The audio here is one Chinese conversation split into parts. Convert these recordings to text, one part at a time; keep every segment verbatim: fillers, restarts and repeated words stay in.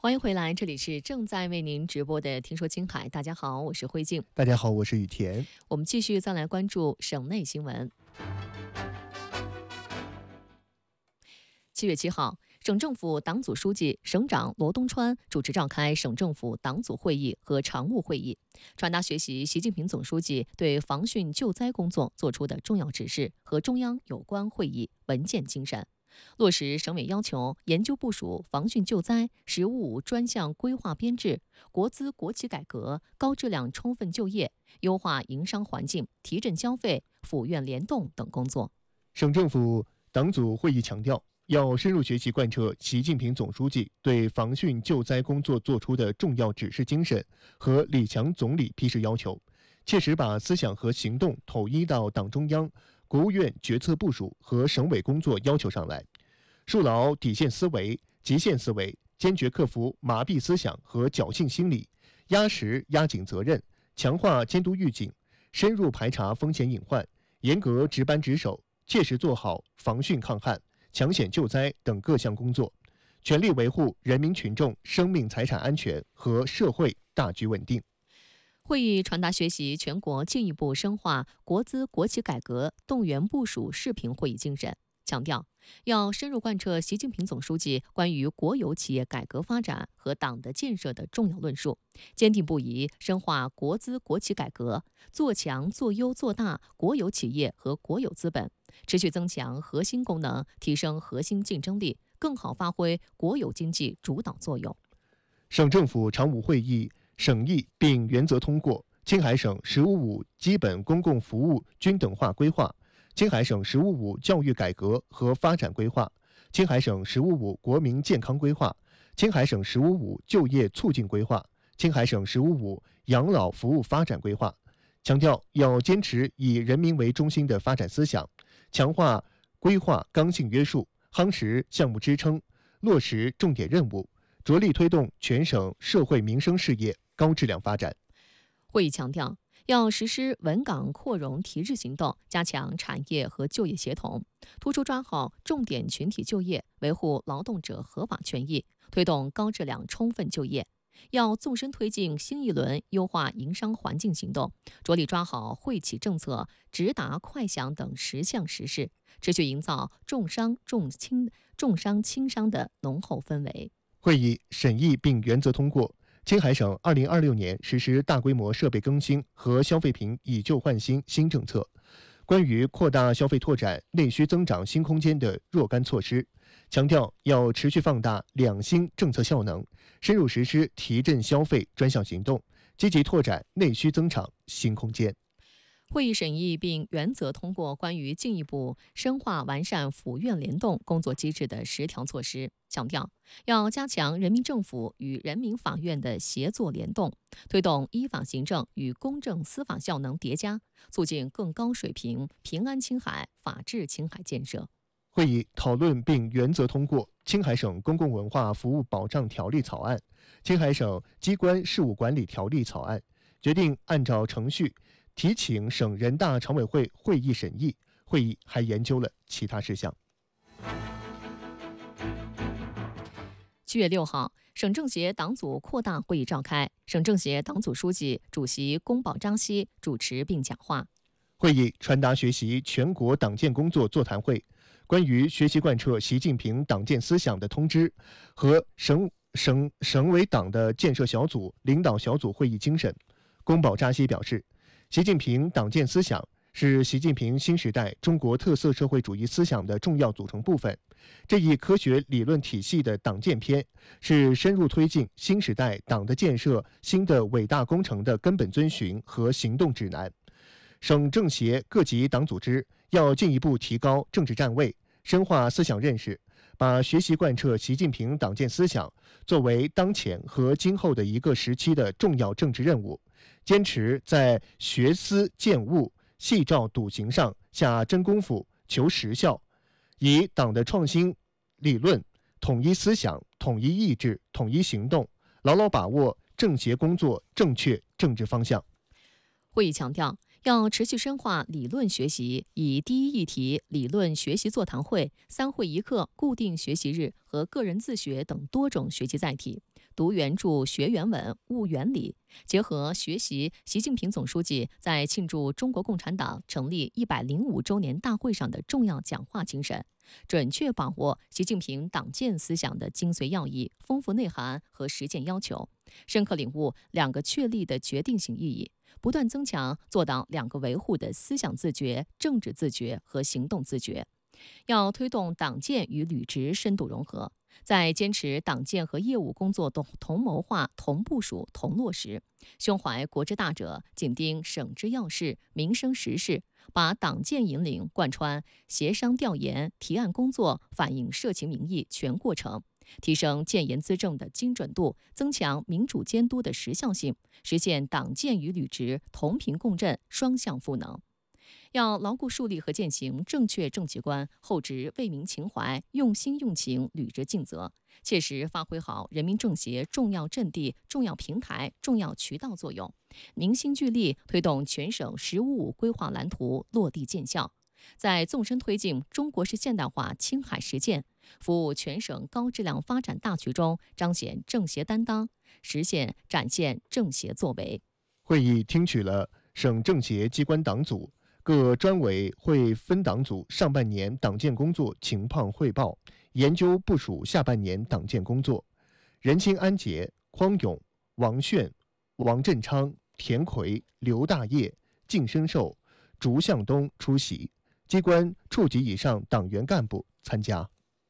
欢迎回来，这里是正在为您直播的《听说青海》。大家好，我是慧静。 大家好，我是雨田。 我们继续再来关注省内新闻。七月七号，省政府党组书记、省长罗东川主持召开省政府党组会议和常务会议，传达学习习近平总书记对防汛救灾工作作出的重要指示和中央有关会议文件精神。落实省委要求，研究部署防汛救灾“十五五”专项规划编制，国资国企改革，高质量充分就业，优化营商环境，提振消费，府院联动等工作。 省政府党组会议强调，要深入学习贯彻习近平总书记对防汛救灾工作作出的重要指示精神和李强总理批示要求，切实把思想和行动统一到党中央、国务院决策部署和省委工作要求上来，树牢底线思维、极限思维，坚决克服麻痹思想和侥幸心理，压实压紧责任，强化监督预警，深入排查风险隐患，严格值班值守，切实做好防汛抗旱、抢险救灾等各项工作，全力维护人民群众生命财产安全和社会大局稳定。 会议传达学习全国进一步深化国资国企改革动员部署视频会议精神，强调要深入贯彻习近平总书记关于国有企业改革发展和党的建设的重要论述，坚定不移深化国资国企改革，做强做优做大国有企业和国有资本，持续增强核心功能，提升核心竞争力，更好发挥国有经济主导作用。 省政府常务会议审议并原则通过青海省“十五五”基本公共服务均等化规划、青海省“十五五”教育改革和发展规划、青海省“十五五”国民健康规划、青海省“十五五”就业促进规划、青海省“十五五”养老服务发展规划，强调要坚持以人民为中心的发展思想，强化规划刚性约束，夯实项目支撑，落实重点任务，着力推动全省社会民生事业高质量发展。 会议强调，要实施稳岗扩容提质行动，加强产业和就业协同，突出抓好重点群体就业，维护劳动者合法权益，推动高质量充分就业。要纵深推进新一轮优化营商环境行动，着力抓好惠企政策、直达快享等十项实事，持续营造重商重轻、重商轻商的浓厚氛围。 会议审议并原则通过青海省二零二六年实施大规模设备更新和消费品以旧换新新政策，关于扩大消费拓展内需增长新空间的若干措施，强调要持续放大两新政策效能，深入实施提振消费专项行动，积极拓展内需增长新空间。 会议审议并原则通过关于进一步深化完善府院联动工作机制的十条措施，强调要加强人民政府与人民法院的协作联动，推动依法行政与公正司法效能叠加，促进更高水平平安青海、法治青海建设。 会议讨论并原则通过青海省公共文化服务保障条例草案、青海省机关事务管理条例草案，决定按照程序提请省人大常委会会议审议。会议还研究了其他事项。 七月六号，省政协党组扩大会议召开，省政协党组书记、主席龚宝扎西主持并讲话。 会议传达学习全国党建工作座谈会关于学习贯彻习近平党建思想的通知和省省省委党的建设小组领导小组会议精神。龚宝扎西表示，习近平党建思想是习近平新时代中国特色社会主义思想的重要组成部分。这一科学理论体系的党建篇是深入推进新时代党的建设新的伟大工程的根本遵循和行动指南。省政协各级党组织要进一步提高政治站位，深化思想认识，把学习贯彻习近平党建思想作为当前和今后的一个时期的重要政治任务，坚持在学思践悟、细照笃行上下真功夫、求实效，以党的创新理论、统一思想、统一意志、统一行动，牢牢把握政协工作正确政治方向。 会议强调， 要持续深化理论学习，以第一议题理论学习座谈会、三会一课、固定学习日和个人自学等多种学习载体，读原著、学原文、悟原理，结合学习习近平总书记在庆祝中国共产党成立一百零五周年大会上的重要讲话精神，准确把握习近平党建思想的精髓要义、丰富内涵和实践要求，深刻领悟两个确立的决定性意义，不断增强做到两个维护的思想自觉、政治自觉和行动自觉。要推动党建与履职深度融合，在坚持党建和业务工作同同谋划、同部署、同落实，胸怀国之大者，紧盯省之要事、民生时事，把党建引领贯穿协商调研、提案工作、反映社情民意全过程，提升建言资政的精准度，增强民主监督的时效性，实现党建与履职同频共振、双向赋能。要牢固树立和践行正确政绩观，厚植为民情怀，用心用情履职尽责，切实发挥好人民政协重要阵地、重要平台、重要渠道作用，凝心聚力推动全省“十五五”规划蓝图落地见效，在纵深推进中国式现代化青海实践，服务全省高质量发展大局中彰显政协担当，实现展现政协作为。 会议听取了省政协机关党组、各专委会分党组上半年党建工作情况汇报，研究部署下半年党建工作。任清安杰、匡勇、王炫、王振昌、田奎、刘大业、靳生寿、竺向东出席，机关处级以上党员干部参加。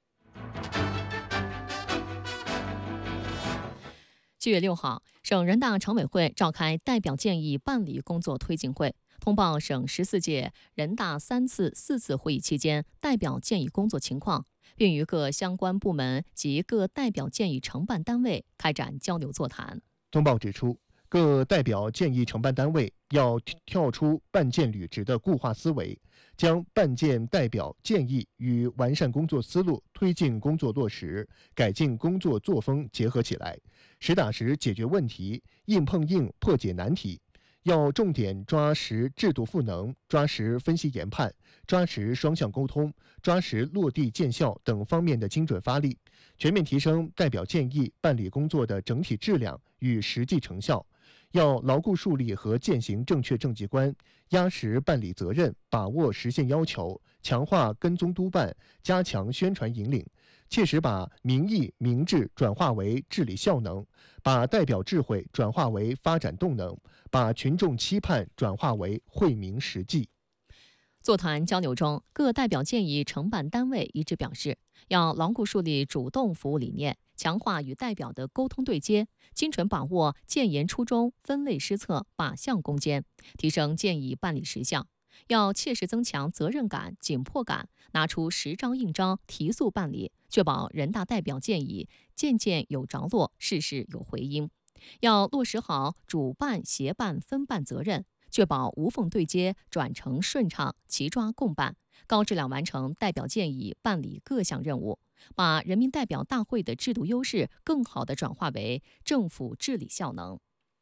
七月六号，省人大常委会召开代表建议办理工作推进会，通报省十四届人大三次、四次会议期间代表建议工作情况，并与各相关部门及各代表建议承办单位开展交流座谈。 通报指出，各代表建议承办单位要跳出办建履职的固化思维，将办建代表建议与完善工作思路、推进工作落实、改进工作作风结合起来，实打实解决问题，硬碰硬破解难题。要重点抓实制度赋能，抓实分析研判，抓实双向沟通，抓实落地见效等方面的精准发力，全面提升代表建议办理工作的整体质量与实际成效。要牢固树立和践行正确政绩观，压实办理责任，把握实现要求，强化跟踪督办，加强宣传引领，切实把民意民治转化为治理效能，把代表智慧转化为发展动能，把群众期盼转化为惠民实际。 座谈交流中，各代表建议承办单位一致表示，要牢固树立主动服务理念，强化与代表的沟通对接，精准把握建言初衷，分类施策，靶向攻坚，提升建议办理实效。要切实增强责任感、紧迫感，拿出实招硬招，提速办理，确保人大代表建议件件有着落，事事有回音。要落实好主办、协办、分办责任，确保无缝对接、转承顺畅、齐抓共办，高质量完成代表建议办理各项任务，把人民代表大会的制度优势更好地转化为政府治理效能。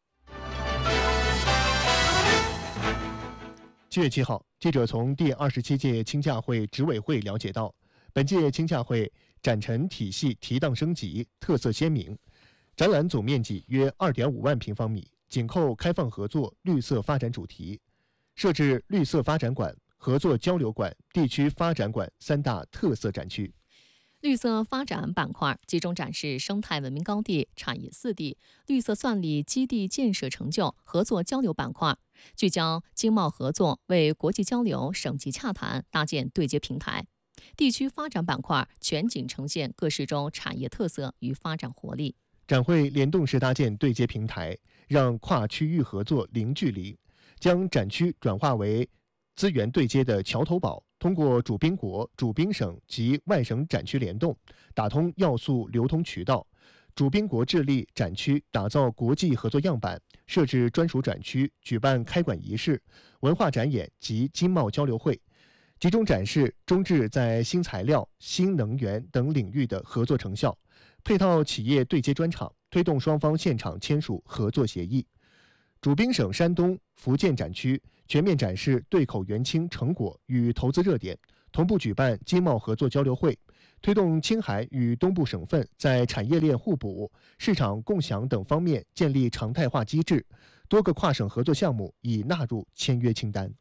七月七号，记者从第二十七届青洽会执委会了解到，本届青洽会展陈体系提档升级，特色鲜明，展览总面积约二点五万平方米，紧扣开放合作、绿色发展主题，设置绿色发展馆、合作交流馆、地区发展馆三大特色展区。 绿色发展板块集中展示生态文明高地、产业四地、绿色算力基地建设成就；合作交流板块聚焦经贸合作，为国际交流、省级洽谈搭建对接平台；地区发展板块全景呈现各市中产业特色与发展活力。 展会联动式搭建对接平台，让跨区域合作零距离，将展区转化为资源对接的桥头堡，通过主宾国、主宾省及外省展区联动，打通要素流通渠道。主宾国致力展区打造国际合作样板，设置专属展区，举办开馆仪式、文化展演及经贸交流会，集中展示中智在新材料、新能源等领域的合作成效，配套企业对接专场，推动双方现场签署合作协议。 主宾省山东、福建展区全面展示对口援青成果与投资热点，同步举办经贸合作交流会，推动青海与东部省份在产业链互补、市场共享等方面建立常态化机制。多个跨省合作项目已纳入签约清单。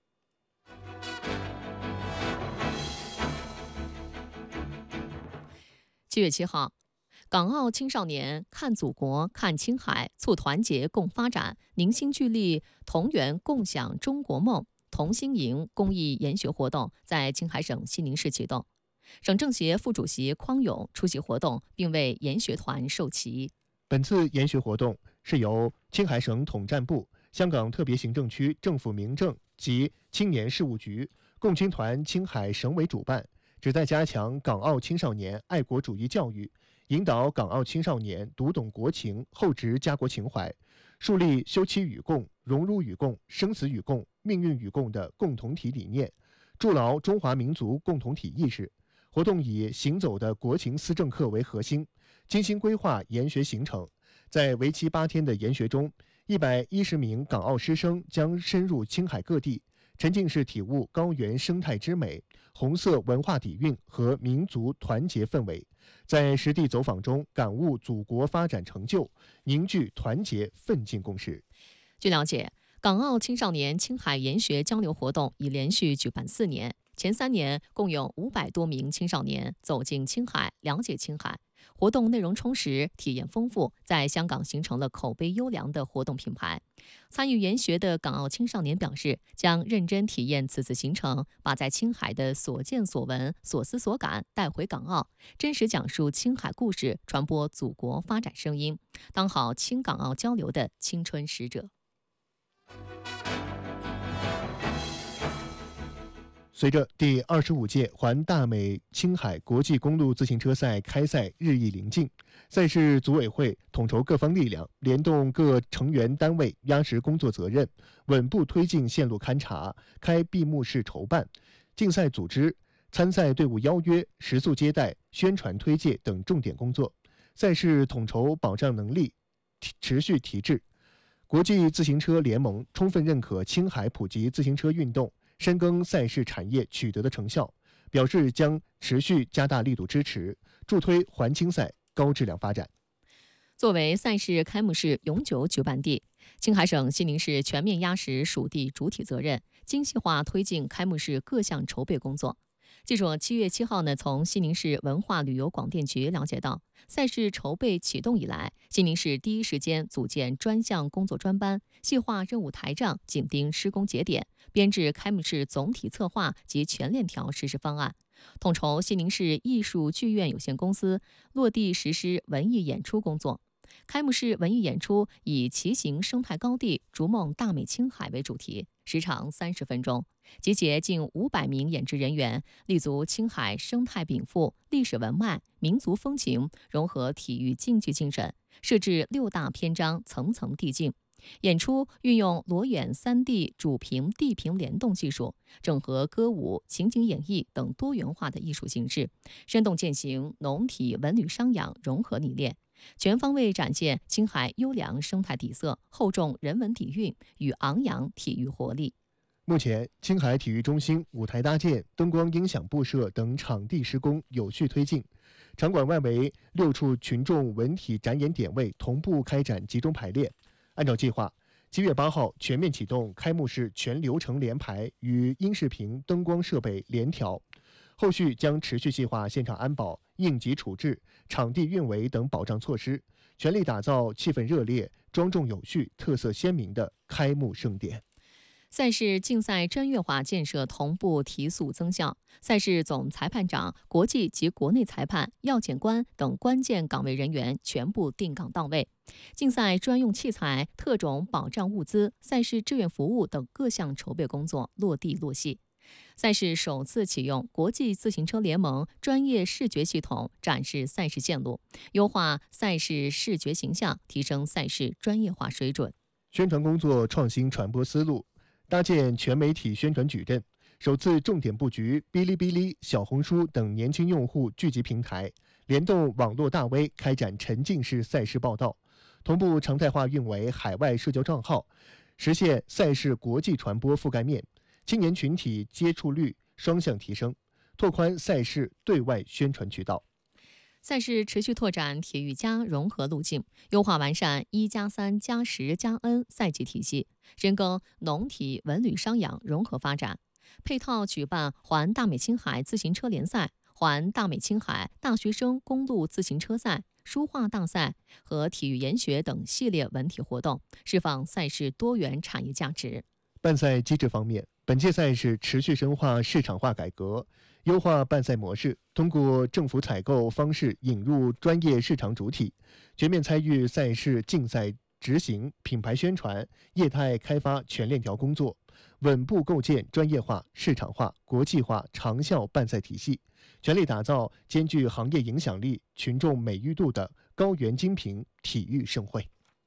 七月七号，港澳青少年看祖国、看青海，促团结共发展，凝心聚力，同源共享中国梦同心营公益研学活动在青海省西宁市启动。省政协副主席匡勇出席活动，并为研学团授旗。 本次研学活动是由青海省统战部、香港特别行政区政府民政及青年事务局、共青团青海省委主办，旨在加强港澳青少年爱国主义教育，引导港澳青少年读懂国情、厚植家国情怀，树立休戚与共、荣辱与共、生死与共、命运与共的共同体理念，筑牢中华民族共同体意识。活动以行走的国情思政课为核心，精心规划研学行程。在为期八天的研学中，一百一十名港澳师生将深入青海各地，沉浸式体悟高原生态之美、红色文化底蕴和民族团结氛围，在实地走访中感悟祖国发展成就，凝聚团结奋进共识。 据了解，港澳青少年青海研学交流活动已连续举办四年，前三年共有五百多名青少年走进青海，了解青海。活动内容充实，体验丰富，在香港形成了口碑优良的活动品牌。参与研学的港澳青少年表示，将认真体验此次行程，把在青海的所见所闻、所思所感带回港澳，真实讲述青海故事，传播祖国发展声音，当好青港澳交流的青春使者。 随着第二十五届环大美青海国际公路自行车赛开赛日益临近，赛事组委会统筹各方力量，联动各成员单位压实工作责任，稳步推进线路勘察、开闭幕式筹办、竞赛组织、参赛队伍邀约、食宿接待、宣传推介等重点工作。赛事统筹保障能力持续提质。国际自行车联盟充分认可青海普及自行车运动深耕赛事产业取得的成效，表示将持续加大力度支持，助推环青赛高质量发展。 作为赛事开幕式永久举办地，青海省西宁市全面压实属地主体责任，精细化推进开幕式各项筹备工作。记者七月七号呢，从西宁市文化旅游广电局了解到，赛事筹备启动以来，西宁市第一时间组建专项工作专班，细化任务台账，紧盯施工节点，编制开幕式总体策划及全链条实施方案，统筹西宁市艺术剧院有限公司落地实施文艺演出工作。开幕式文艺演出以骑行生态高地、逐梦大美青海为主题，时长三十分钟，集结近五百名演职人员，立足青海生态禀赋、历史文脉、民族风情，融合体育竞技精神，设置六大篇章，层层递进。演出运用裸眼 三 D 主屏地屏联动技术，整合歌舞、情景演绎等多元化的艺术形式，生动践行农体文旅商养融合理念，全方位展现青海优良生态底色、厚重人文底蕴与昂扬体育活力。 目前，青海体育中心舞台搭建、灯光音响布设等场地施工有序推进，场馆外围六处群众文体展演点位同步开展集中排练。按照计划，七月八号全面启动开幕式全流程联排与音视频灯光设备联调，后续将持续细化现场安保、应急处置、场地运维等保障措施，全力打造气氛热烈、庄重有序、特色鲜明的开幕盛典。 赛事竞赛专业化建设同步提速增效，赛事总裁判长、国际及国内裁判、药检官等关键岗位人员全部定岗到位，竞赛专用器材、特种保障物资、赛事志愿服务等各项筹备工作落地落细。赛事首次启用国际自行车联盟专业视觉系统展示赛事线路，优化赛事视觉形象，提升赛事专业化水准。 宣传工作创新传播思路，搭建全媒体宣传矩阵，首次重点布局哔哩哔哩、小红书等年轻用户聚集平台，联动网络大 V 开展沉浸式赛事报道， 同步常态化运维海外社交账号，实现赛事国际传播覆盖面，青年群体接触率双向提升，拓宽赛事对外宣传渠道。 赛事持续拓展体育加融合路径，优化完善一加三加十加 N 赛季体系，深耕农体文旅商养融合发展，配套举办环大美青海自行车联赛、环大美青海大学生公路自行车赛、书画大赛和体育研学等系列文体活动，释放赛事多元产业价值。 办赛机制方面，本届赛事持续深化市场化改革，优化办赛模式，通过政府采购方式引入专业市场主体，全面参与赛事竞赛执行、品牌宣传、业态开发全链条工作，稳步构建专业化、市场化、国际化长效办赛体系，全力打造兼具行业影响力、群众美誉度的高原精品体育盛会。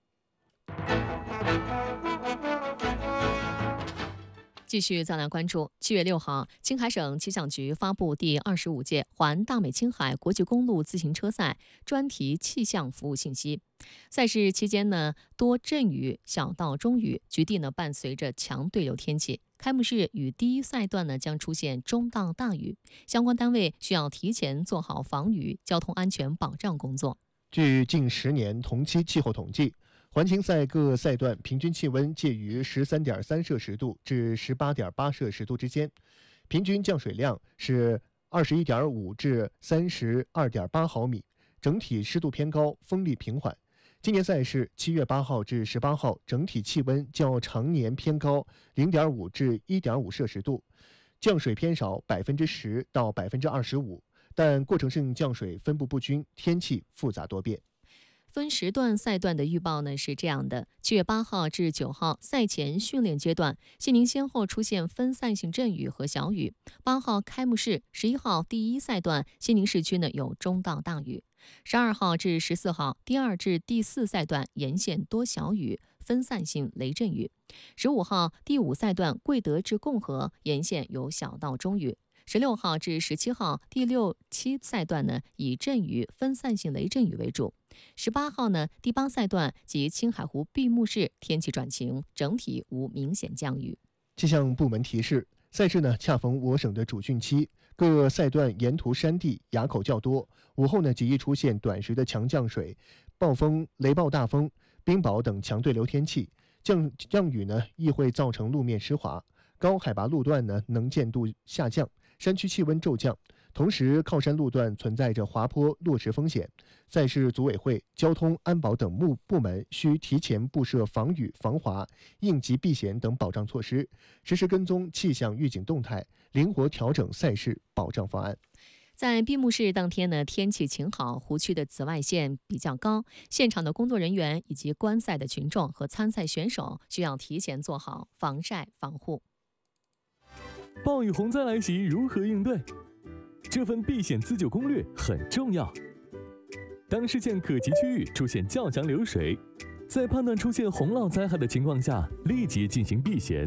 继续再来关注，七月六号，青海省气象局发布第二十五届环大美青海国际公路自行车赛专题气象服务信息。赛事期间呢，多阵雨，小到中雨，局地呢伴随着强对流天气。开幕式与第一赛段呢将出现中到大雨，相关单位需要提前做好防雨、交通安全保障工作。 据近十年同期气候统计，环青赛各赛段平均气温介于十三点三摄氏度至十八点八摄氏度之间，平均降水量是二十一点五至三十二点八毫米，整体湿度偏高，风力平缓。今年赛事七月八号至十八号，整体气温较常年偏高零点五至一点五摄氏度，降水偏少百分之十到百分之二十五，但过程性降水分布不均，天气复杂多变。 分时段赛段的预报呢是这样的：七月八号至九号赛前训练阶段，西宁先后出现分散性阵雨和小雨。八号开幕式，十一号第一赛段，西宁市区呢有中到大雨。十二号至十四号，第二至第四赛段沿线多小雨，分散性雷阵雨。十五号第五赛段，贵德至共和沿线有小到中雨。十六号至十七号第六七赛段呢，以阵雨、分散性雷阵雨为主。十八号呢，第八赛段及青海湖闭幕式天气转晴，整体无明显降雨。 气象部门提示，赛事呢恰逢我省的主汛期，各赛段沿途山地垭口较多，午后呢极易出现短时的强降水、暴风、雷暴大风、冰雹等强对流天气，降降雨呢亦会造成路面湿滑，高海拔路段呢能见度下降，山区气温骤降，同时靠山路段存在着滑坡落石风险。赛事组委会、交通、安保等部部门需提前布设防雨、防滑、应急避险等保障措施，实时跟踪气象预警动态，灵活调整赛事保障方案。 在闭幕式当天呢，天气晴好，湖区的紫外线比较高，现场的工作人员以及观赛的群众和参赛选手需要提前做好防晒防护。 暴雨洪灾来袭，如何应对？这份避险自救攻略很重要。当视线可及区域出现较强流水，在判断出现洪涝灾害的情况下，立即进行避险。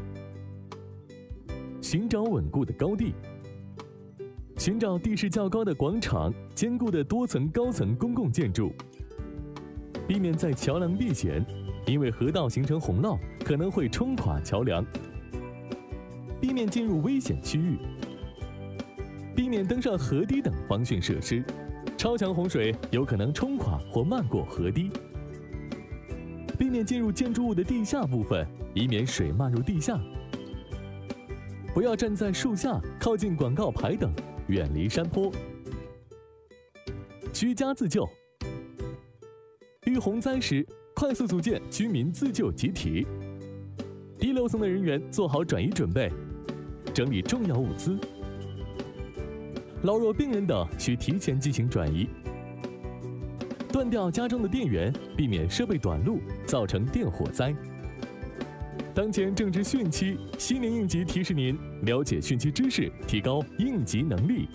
寻找稳固的高地，寻找地势较高的广场、坚固的多层高层公共建筑，避免在桥梁避险，因为河道形成洪涝可能会冲垮桥梁。避免进入危险区域，避免登上河堤等防汛设施，超强洪水有可能冲垮或漫过河堤。避免进入建筑物的地下部分，以免水漫入地下。不要站在树下、靠近广告牌等，远离山坡。居家自救，遇洪灾时，快速组建居民自救集体。低楼层的人员做好转移准备，整理重要物资。老弱病人等需提前进行转移。断掉家中的电源，避免设备短路，造成电火灾。当前正值汛期，西宁应急提示您了解汛期知识，提高应急能力。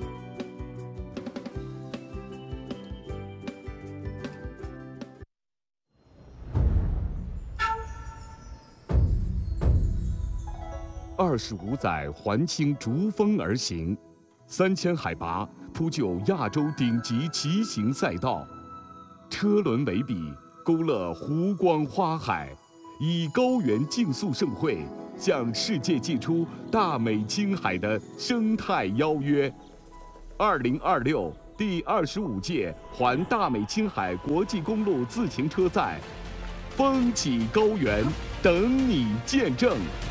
二十五载环青逐风而行，三千海拔铺就亚洲顶级骑行赛道，车轮围壁， 勾勒湖光花海，以高原竞速盛会向世界寄出大美青海的生态邀约。二零二六第二十五届环大美青海国际公路自行车赛，风起高原，等你见证。